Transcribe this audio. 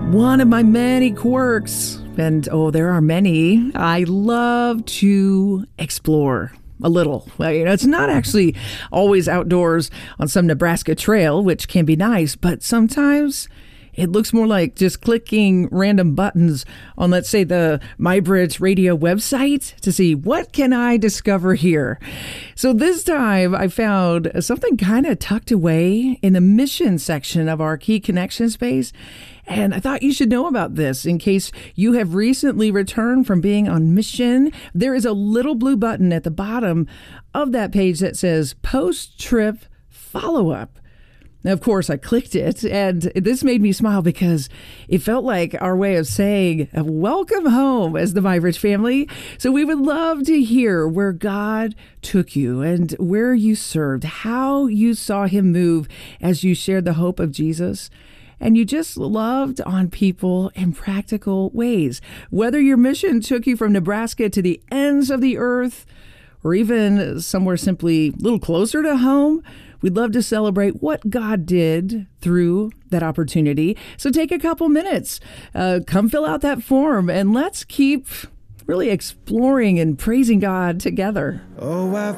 One of my many quirks, and there are many, I love to explore a little. Well, it's not actually always outdoors on some Nebraska trail, which can be nice, but sometimes it looks more like just clicking random buttons on, let's say, the MyBridge Radio website to see what can I discover here. So this time I found something kind of tucked away in the mission section of our Key Connections page. And I thought you should know about this in case you have recently returned from being on mission. There is a little blue button at the bottom of that page that says Post-Trip Follow-Up. Now, of course, I clicked it, and this made me smile because it felt like our way of saying welcome home as the MyBridge family. So we would love to hear where God took you and where you served, how you saw him move as you shared the hope of Jesus. And you just loved on people in practical ways. Whether your mission took you from Nebraska to the ends of the earth, or even somewhere simply a little closer to home, we'd love to celebrate what God did through that opportunity. So take a couple minutes, come fill out that form, and let's keep really exploring and praising God together. Oh, I